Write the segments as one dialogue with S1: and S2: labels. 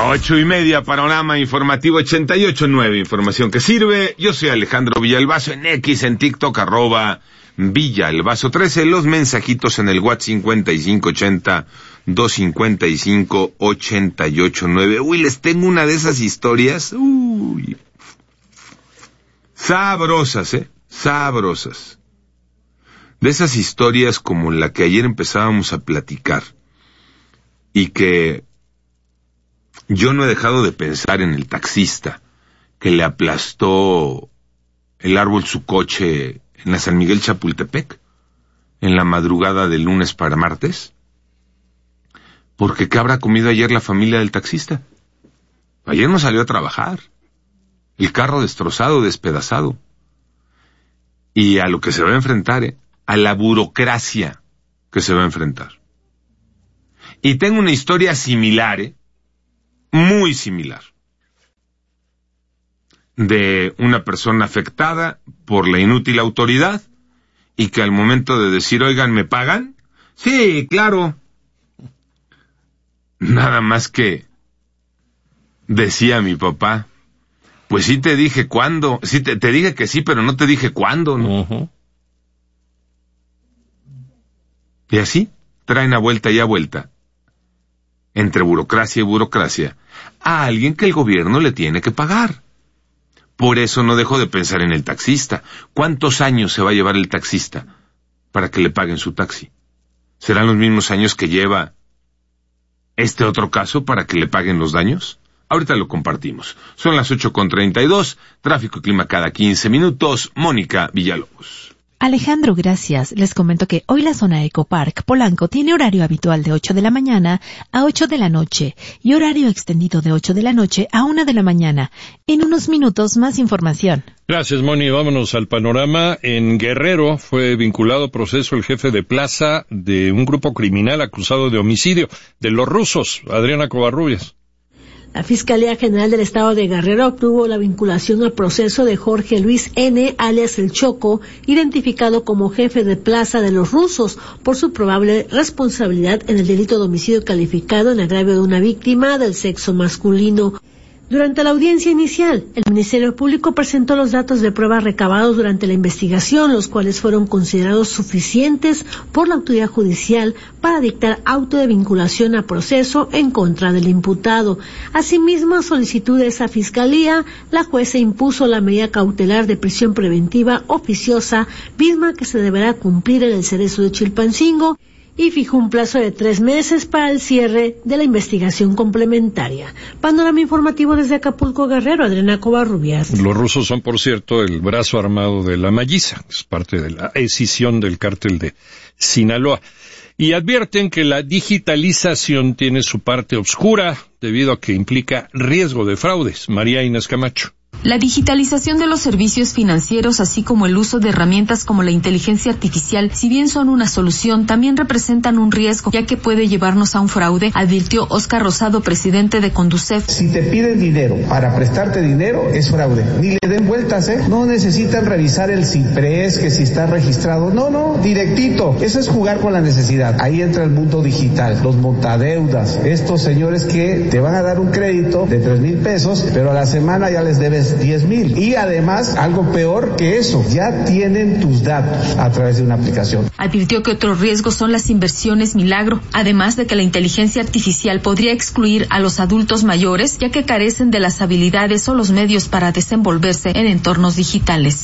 S1: 8:30, Panorama Informativo 88.9, información que sirve. Yo soy Alejandro Villalbazo, en X, en TikTok, @Villalbazo13, los mensajitos en el WhatsApp 5580-255-889. Uy, les tengo una de esas historias, sabrosas, sabrosas. De esas historias como la que ayer empezábamos a platicar, y que yo no he dejado de pensar en el taxista que le aplastó el árbol su coche en la San Miguel Chapultepec, en la madrugada del lunes para martes. Porque ¿qué habrá comido ayer la familia del taxista? Ayer no salió a trabajar. El carro destrozado, despedazado. Y a lo que se va a enfrentar, a la burocracia que se va a enfrentar. Y tengo una historia similar, muy similar, de una persona afectada por la inútil autoridad y que al momento de decir, oigan, ¿me pagan? Sí, claro. Nada más que decía mi papá, pues sí te dije cuándo, sí te dije que sí, pero no te dije cuándo, ¿no? Uh-huh. Y así traen a vuelta y a vuelta, entre burocracia y burocracia, a alguien que el gobierno le tiene que pagar. Por eso no dejo de pensar en el taxista. ¿Cuántos años se va a llevar el taxista para que le paguen su taxi? ¿Serán los mismos años que lleva este otro caso para que le paguen los daños? Ahorita lo compartimos. Son las 8:32, tráfico y clima cada 15 minutos. Mónica Villalobos.
S2: Alejandro, gracias. Les comento que hoy la zona Ecopark Polanco tiene horario habitual de 8 de la mañana a 8 de la noche y horario extendido de 8 de la noche a 1 de la mañana. En unos minutos más información.
S3: Gracias, Moni. Vámonos al panorama. En Guerrero fue vinculado a proceso el jefe de plaza de un grupo criminal acusado de homicidio de los rusos, Adriana Covarrubias.
S4: La Fiscalía General del Estado de Guerrero obtuvo la vinculación al proceso de Jorge Luis N., alias El Choco, identificado como jefe de plaza de los rusos, por su probable responsabilidad en el delito de homicidio calificado en agravio de una víctima del sexo masculino. Durante la audiencia inicial, el Ministerio Público presentó los datos de prueba recabados durante la investigación, los cuales fueron considerados suficientes por la autoridad judicial para dictar auto de vinculación a proceso en contra del imputado. Asimismo, a solicitud de esa fiscalía, la jueza impuso la medida cautelar de prisión preventiva oficiosa, misma que se deberá cumplir en el Cerezo de Chilpancingo, y fijó un plazo de 3 meses para el cierre de la investigación complementaria. Panorama informativo desde Acapulco, Guerrero, Adriana Covarrubias.
S3: Los rusos son, por cierto, el brazo armado de la Malliza, es parte de la escisión del cártel de Sinaloa. Y advierten que la digitalización tiene su parte oscura debido a que implica riesgo de fraudes. María Inés Camacho.
S5: La digitalización de los servicios financieros, así como el uso de herramientas como la inteligencia artificial, si bien son una solución, también representan un riesgo, ya que puede llevarnos a un fraude, advirtió Óscar Rosado, presidente de Conducef.
S6: Si te piden dinero para prestarte dinero, es fraude. Ni le den vueltas, No necesitan revisar el CIPRES, que si está registrado. No, directito. Eso es jugar con la necesidad. Ahí entra el mundo digital, los montadeudas, estos señores que te van a dar un crédito de 3,000 pesos, pero a la semana ya les debes 10,000. Y además, algo peor que eso, ya tienen tus datos a través de una aplicación.
S5: Advirtió que otros riesgos son las inversiones milagro, además de que la inteligencia artificial podría excluir a los adultos mayores, ya que carecen de las habilidades o los medios para desenvolverse en entornos digitales.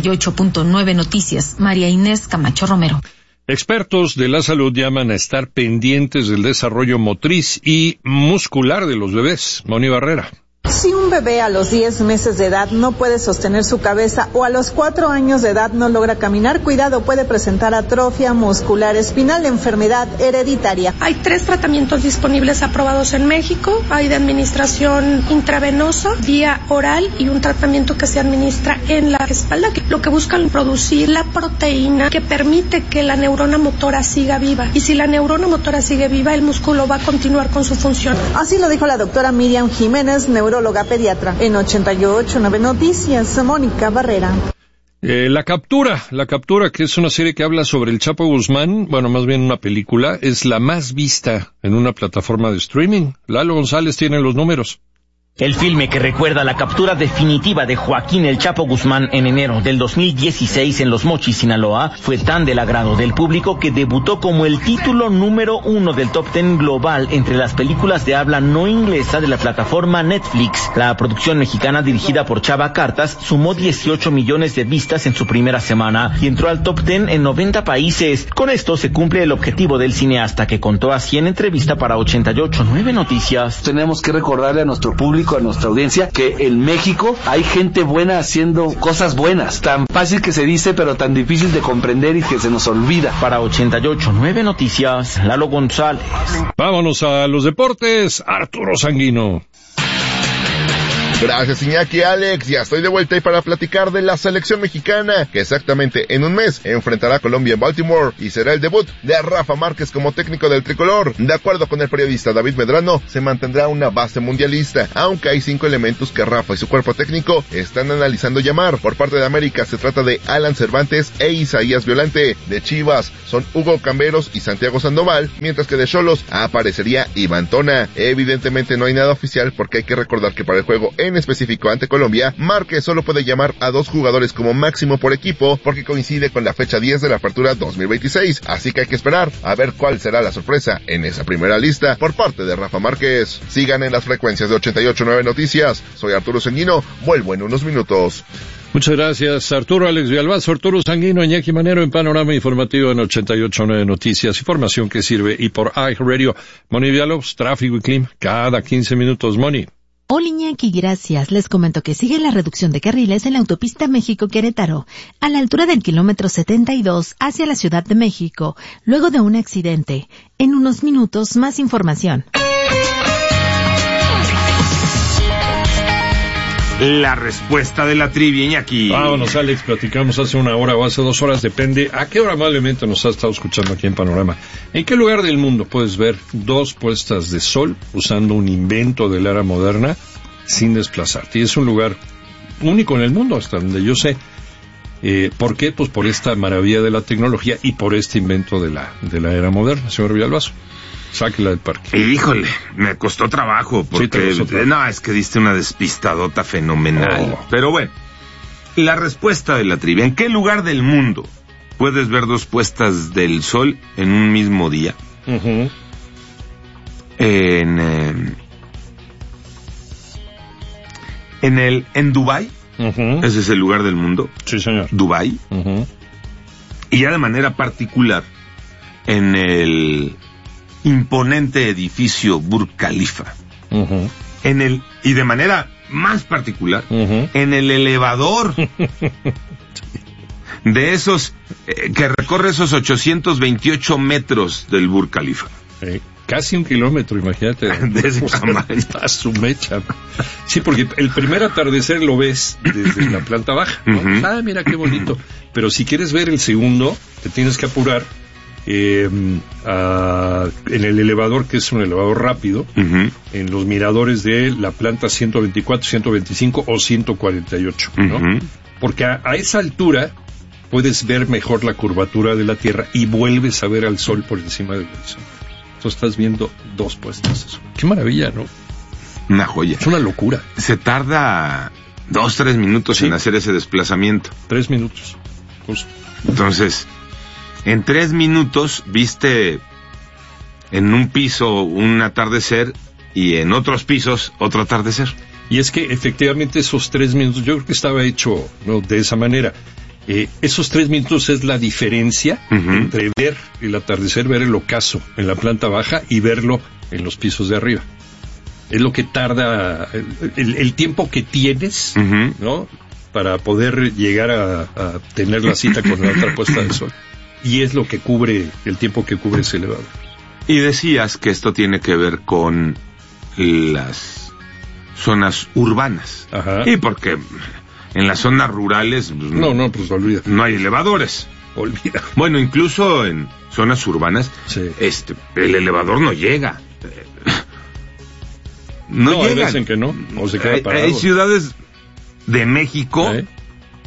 S5: 88.9 Noticias, María Inés Camacho Romero.
S3: Expertos de la salud llaman a estar pendientes del desarrollo motriz y muscular de los bebés. Moni Barrera.
S7: Si un bebé a los 10 meses de edad no puede sostener su cabeza o a los 4 años de edad no logra caminar, cuidado, puede presentar atrofia muscular espinal, enfermedad hereditaria.
S8: Hay 3 tratamientos disponibles aprobados en México. Hay de administración intravenosa, vía oral y un tratamiento que se administra en la espalda, que lo que buscan producir la proteína que permite que la neurona motora siga viva. Y si la neurona motora sigue viva, el músculo va a continuar con su función.
S7: Así lo dijo la doctora Miriam Jiménez, neuróloga pediatra. En 88.9 Noticias, Mónica Barrera.
S3: La Captura, que es una serie que habla sobre el Chapo Guzmán, bueno, más bien una película, es la más vista en una plataforma de streaming. Lalo González tiene los números.
S9: El filme que recuerda la captura definitiva de Joaquín El Chapo Guzmán en enero del 2016 en Los Mochis, Sinaloa, fue tan del agrado del público que debutó como el título número 1 del top 10 global entre las películas de habla no inglesa de la plataforma Netflix. La producción mexicana dirigida por Chava Cartas sumó 18 millones de vistas en su primera semana y entró al top 10 en 90 países. Con esto se cumple el objetivo del cineasta, que contó así en entrevista para 88.9 Noticias.
S10: Tenemos que recordarle a nuestro público, a nuestra audiencia, que en México hay gente buena haciendo cosas buenas. Tan fácil que se dice, pero tan difícil de comprender y que se nos olvida.
S9: Para 88.9 Noticias, Lalo González.
S3: Vámonos a los deportes, Arturo Sanguino.
S11: Gracias, Iñaki. Alex, ya estoy de vuelta y para platicar de la selección mexicana, que exactamente en un mes enfrentará a Colombia en Baltimore y será el debut de Rafa Márquez como técnico del tricolor. De acuerdo con el periodista David Medrano, se mantendrá una base mundialista, aunque hay 5 elementos que Rafa y su cuerpo técnico están analizando llamar. Por parte de América se trata de Alan Cervantes e Isaías Violante. De Chivas son Hugo Camberos y Santiago Sandoval, mientras que de Xolos aparecería Iván Tona. Evidentemente no hay nada oficial, porque hay que recordar que para el juego en específico ante Colombia, Márquez solo puede llamar a 2 jugadores como máximo por equipo, porque coincide con la fecha 10 de la apertura 2026, así que hay que esperar a ver cuál será la sorpresa en esa primera lista por parte de Rafa Márquez. Sigan en las frecuencias de 88.9 Noticias. Soy Arturo Sanguino, vuelvo en unos minutos.
S3: Muchas gracias, Arturo. Alex Villalbazo, Arturo Sanguino, Iñaki Manero en Panorama Informativo en 88.9 Noticias. Información que sirve y por iHeartRadio. Moni Villalobos, tráfico y clima, cada 15 minutos, Moni.
S2: Hola Iñaki, gracias. Les comento que sigue la reducción de carriles en la autopista México-Querétaro, a la altura del kilómetro 72 hacia la Ciudad de México, luego de un accidente. En unos minutos, más información.
S1: La respuesta de la trivia, Iñaki.
S3: Vámonos, Alex, platicamos hace 1 hora o hace 2 horas, depende a qué hora amablemente nos has estado escuchando aquí en Panorama. ¿En qué lugar del mundo puedes ver 2 puestas de sol usando un invento de la era moderna sin desplazarte? Y es un lugar único en el mundo, hasta donde yo sé. ¿Por qué? Pues por esta maravilla de la tecnología y por este invento de la era moderna, señor Villalbazo. Sáquela del parque.
S1: Híjole, me costó trabajo, porque sí, no, es que diste una despistadota fenomenal. Pero bueno, la respuesta de la trivia: ¿en qué lugar del mundo puedes ver 2 puestas del sol en un mismo día? Uh-huh. En Dubái. Uh-huh. Ese es el lugar del mundo.
S3: Sí, señor.
S1: Dubái. Uh-huh. Y ya de manera particular en el imponente edificio Burj Khalifa. Uh-huh. Y de manera más particular, uh-huh, en el elevador de esos que recorre esos 828 metros del Burj Khalifa.
S3: Casi 1 kilómetro, imagínate.
S1: De ese tamaño.
S3: Está su mecha. Sí, porque el primer atardecer lo ves desde la planta baja, ¿no? Uh-huh. Mira qué bonito. Pero si quieres ver el segundo, te tienes que apurar en el elevador, que es un elevador rápido, uh-huh, en los miradores de la planta 124, 125 o 148, ¿no? Uh-huh. Porque a esa altura puedes ver mejor la curvatura de la Tierra y vuelves a ver al sol por encima del horizonte. Entonces estás viendo 2 puestas. Qué maravilla, ¿no?
S1: Una joya.
S3: Es una locura.
S1: Se tarda 2-3 minutos, sí, en hacer ese desplazamiento.
S3: 3 minutos, justo.
S1: Entonces, en 3 minutos viste en un piso un atardecer y en otros pisos otro atardecer.
S3: Y es que efectivamente esos 3 minutos, yo creo que estaba hecho, ¿no?, de esa manera. Esos 3 minutos es la diferencia, uh-huh, entre ver el atardecer, ver el ocaso en la planta baja y verlo en los pisos de arriba. Es lo que tarda, el tiempo que tienes, uh-huh, ¿no?, para poder llegar a tener la cita con la otra puesta de sol. Y es lo que cubre, el tiempo que cubre ese elevador.
S1: Y decías que esto tiene que ver con las zonas urbanas. Ajá. Y porque en las zonas rurales
S3: pues olvida.
S1: No hay elevadores.
S3: Olvida.
S1: Bueno, incluso en zonas urbanas, sí, el elevador no llega. No llega.
S3: Hay veces que no, o se queda parado.
S1: Hay ciudades de México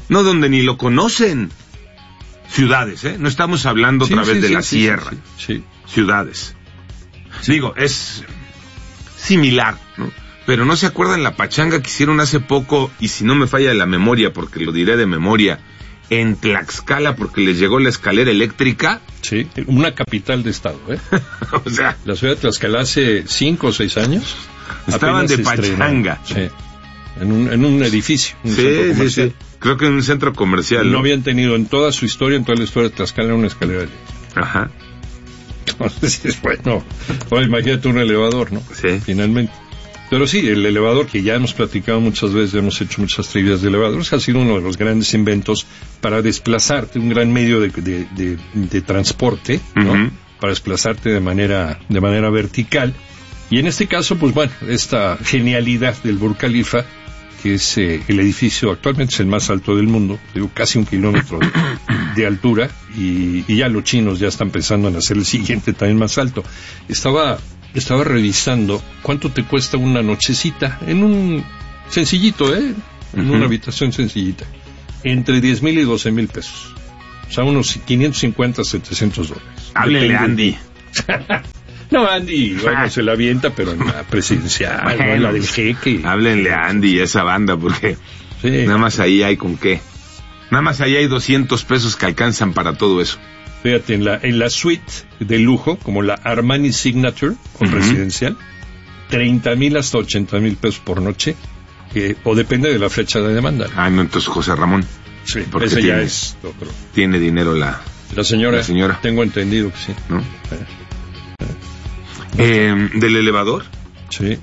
S1: No, donde ni lo conocen. Ciudades, ¿eh? No estamos hablando otra vez de la sierra.
S3: Sí.
S1: Ciudades. Digo, es similar, ¿no? Pero no se acuerdan la pachanga que hicieron hace poco, y si no me falla la memoria, porque lo diré de memoria, en Tlaxcala, porque les llegó la escalera eléctrica.
S3: Sí, una capital de estado, ¿eh?
S1: O sea,
S3: la ciudad de Tlaxcala hace 5 o 6 años
S1: estaban de pachanga.
S3: Sí, en un edificio, un centro comercial.
S1: Sí. Creo que en un centro comercial.
S3: No habían tenido en toda su historia, en toda la historia de Tlaxcala, una escalera eléctrica.
S1: Ajá.
S3: Entonces, bueno, imagínate un elevador, ¿no?
S1: Sí.
S3: Finalmente. Pero sí, el elevador, que ya hemos platicado muchas veces, ya hemos hecho muchas trivias de elevadores, ha sido uno de los grandes inventos para desplazarte, un gran medio de transporte, ¿no? Uh-huh. Para desplazarte de manera vertical. Y en este caso, pues bueno, esta genialidad del Burj Khalifa, que es el edificio, actualmente es el más alto del mundo, digo, casi 1 kilómetro de altura, y ya los chinos ya están pensando en hacer el siguiente también más alto. Estaba revisando cuánto te cuesta una nochecita en un sencillito, en una habitación sencillita, entre 10,000 y 12,000 pesos. O sea, unos 550, 700 dólares.
S1: Háblele, Andy.
S3: No, Andy, bueno, se la avienta, pero en la presidencial, bueno, en la del jeque.
S1: Háblenle a Andy y a esa banda, porque nada más ahí hay con qué. Nada más ahí hay 200 pesos que alcanzan para todo eso.
S3: Fíjate, en la suite de lujo, como la Armani Signature, con residencial, 30,000 hasta 80,000 pesos por noche, o depende de la fecha de demanda.
S1: Ah, no, entonces José Ramón.
S3: Sí, porque ese ya es otro.
S1: Tiene dinero la señora.
S3: Tengo entendido que sí.
S1: ¿No? ¿Del elevador?
S3: Sí.